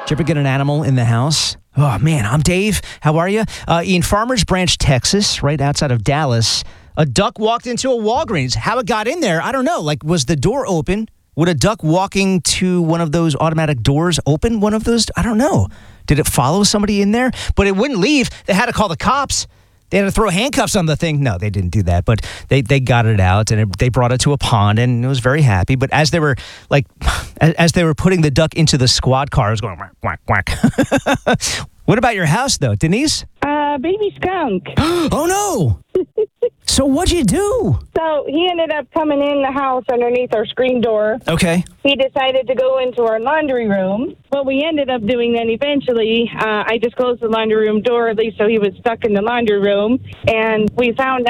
Did you ever get an animal in the house? Oh, man, I'm Dave. How are you? In Farmers Branch, Texas, right outside of Dallas, a duck walked into a Walgreens. How it got in there, I don't know. Like, was the door open? Would a duck walking to one of those automatic doors open one of those? I don't know. Did it follow somebody in there? But it wouldn't leave. They had to call the cops. They had to throw handcuffs on the thing. No, they didn't do that. But they got it out, and they brought it to a pond, and it was very happy. But as they were putting the duck into the squad car, it was going quack, quack, quack. What about your house, though, Denise? Baby skunk. Oh, no. So what'd you do? So he ended up coming in the house underneath our screen door. Okay. He decided to go into our laundry room. What we ended up doing then eventually, I just closed the laundry room door, at least so he was stuck in the laundry room. And we found